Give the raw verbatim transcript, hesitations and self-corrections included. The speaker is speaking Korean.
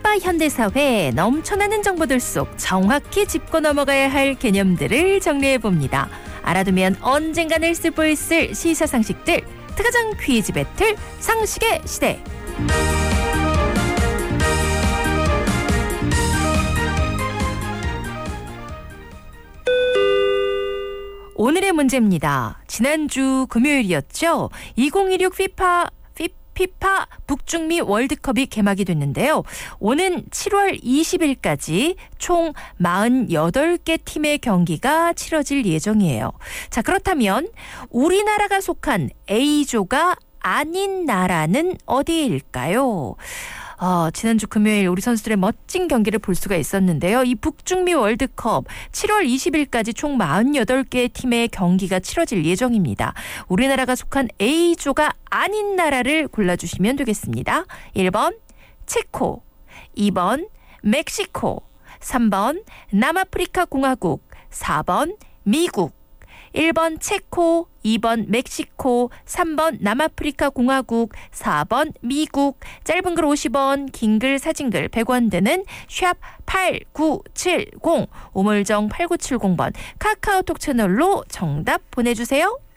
바빠 현대사회 넘쳐나는 정보들 속 정확히 짚고 넘어가야 할 개념들을 정리해봅니다. 알아두면 언젠가는 쓸 있을 시사상식들, 특가장 퀴즈 배틀 상식의 시대. 오늘의 문제입니다. 지난주 금요일이었죠. 이천이십육 피파 피파 북중미 월드컵이 개막이 됐는데요. 오는 칠월 이십일까지 총 사십팔 개 팀의 경기가 치러질 예정이에요. 자, 그렇다면 우리나라가 속한 A조가 아닌 나라는 어디일까요? 어, 지난주 금요일 우리 선수들의 멋진 경기를 볼 수가 있었는데요. 이 북중미 월드컵 칠월 이십일까지 총 사십팔 개의 팀의 경기가 치러질 예정입니다. 우리나라가 속한 A조가 아닌 나라를 골라주시면 되겠습니다. 일 번 체코, 이 번 멕시코, 삼 번 남아프리카 공화국, 사 번 미국. 일 번 체코, 이 번 멕시코, 삼 번 남아프리카 공화국, 사 번 미국. 짧은 글 오십 원, 긴 글 사진글 백 원 드는 샵 팔구칠공, 우물정 팔구칠공 번 카카오톡 채널로 정답 보내주세요.